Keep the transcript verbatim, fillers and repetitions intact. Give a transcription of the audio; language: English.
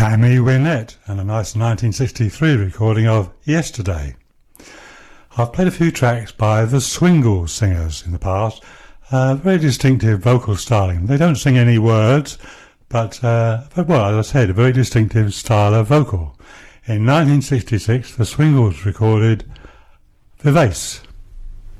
Tammy Wynette and a nice nineteen sixty-three recording of Yesterday. I've played a few tracks by the Swingle Singers in the past. Uh, very distinctive vocal styling. They don't sing any words, but, uh, but, well, as I said, a very distinctive style of vocal. In nineteen sixty-six, the Swingles recorded Vivace.